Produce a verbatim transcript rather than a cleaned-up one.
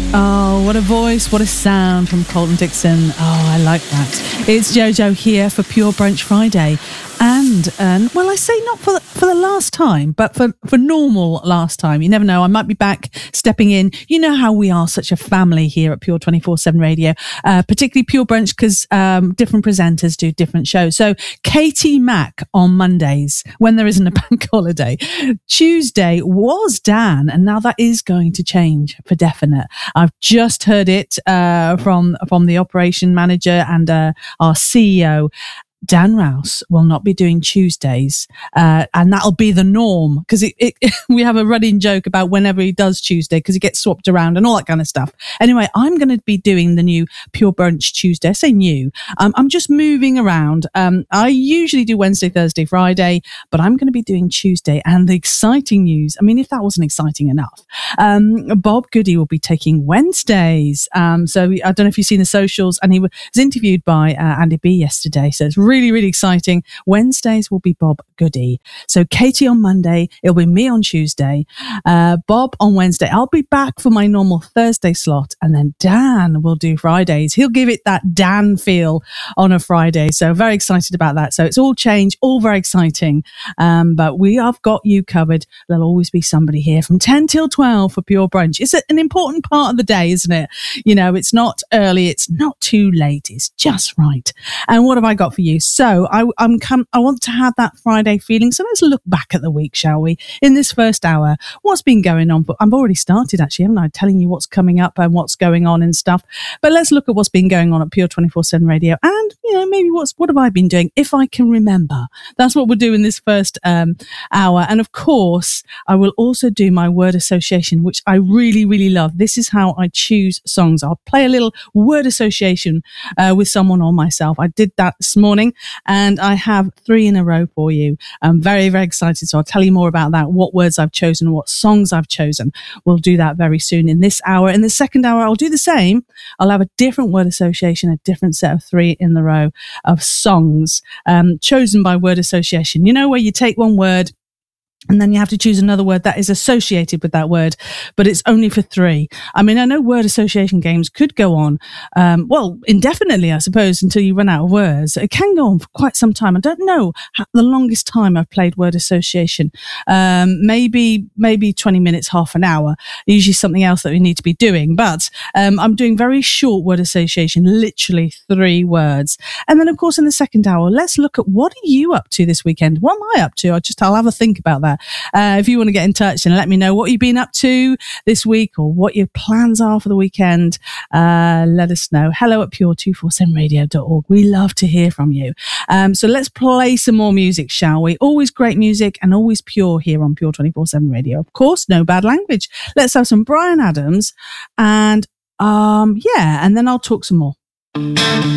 Oh, what a voice, what a sound from Colton Dixon. Oh, I like that. It's Jojo here for Pure Brunch Friday. And, um, well, I say not for the, for the last time, but for, for normal last time. You never know. I might be back stepping in. You know how we are such a family here at Pure twenty-four seven Radio, uh, particularly Pure Brunch, because um, different presenters do different shows. So Katie Mack on Mondays when there isn't a bank holiday. Tuesday was Dan, and now that is going to change for definite. I've just heard it uh, from, from the operation manager and uh, our C E O. Dan Rouse will not be doing Tuesdays, uh, and that'll be the norm because it, it, we have a running joke about whenever he does Tuesday because he gets swapped around and all that kind of stuff. Anyway, I'm going to be doing the new Pure Brunch Tuesday. I say new. Um, I'm just moving around. Um, I usually do Wednesday, Thursday, Friday, but I'm going to be doing Tuesday. And the exciting news, I mean, if that wasn't exciting enough, um, Bob Goody will be taking Wednesdays. Um, so I don't know if you've seen the socials, and he was interviewed by uh, Andy B yesterday. So it's really, really exciting. Wednesdays will be Bob Goody. So Katie on Monday, it'll be me on Tuesday, uh, Bob on Wednesday. I'll be back for my normal Thursday slot, and then Dan will do Fridays. He'll give it that Dan feel on a Friday. So very excited about that. So it's all change, all very exciting. Um, but we have got you covered. There'll always be somebody here from ten till twelve for Pure Brunch. It's an important part of the day, isn't it? You know, it's not early, it's not too late, it's just right. And what have I got for you? So I, I'm come, I want to have that Friday feeling. So let's look back at the week, shall we? In this first hour, what's been going on? But I've already started, actually, haven't I? Telling you what's coming up and what's going on and stuff. But let's look at what's been going on at Pure twenty-four seven Radio, and you know, maybe what's what have I been doing if I can remember. That's what we'll do in this first um, hour. And of course, I will also do my word association, which I really, really love. This is how I choose songs. I'll play a little word association uh, with someone or myself. I did that this morning, and I have three in a row for you. I'm very, very excited. So I'll tell you more about that, what words I've chosen, what songs I've chosen. We'll do that very soon in this hour. In the second hour, I'll do the same. I'll have a different word association, a different set of three in the row of songs um, chosen by word association. You know, where you take one word and then you have to choose another word that is associated with that word, but it's only for three. I mean, I know word association games could go on, um, well, indefinitely, I suppose, until you run out of words. It can go on for quite some time. I don't know how, the longest time I've played word association. Um, maybe, maybe twenty minutes, half an hour. Usually something else that we need to be doing. But um, I'm doing very short word association, literally three words. And then, of course, in the second hour, let's look at what are you up to this weekend? What am I up to? I just, I'll have a think about that. Uh, if you want to get in touch and let me know what you've been up to this week or what your plans are for the weekend, uh, let us know. Hello at pure two four seven radio dot org. We love to hear from you. Um, so let's play some more music, shall we? Always great music and always pure here on Pure twenty-four seven Radio. Of course, no bad language. Let's have some Bryan Adams and um, yeah, and then I'll talk some more.